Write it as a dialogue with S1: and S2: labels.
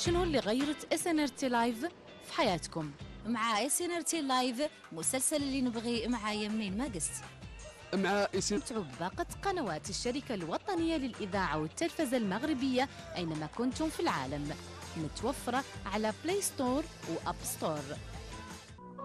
S1: شنو اللي غيرت SNRT لايف في حياتكم؟
S2: مع SNRT لايف مسلسل اللي نبغي مع يمين ما قست.
S3: مع
S1: استمتعوا بباقة قنوات الشركة الوطنية للإذاعة والتلفزة المغربية أينما كنتم في العالم، متوفرة على بلاي ستور وأب ستور.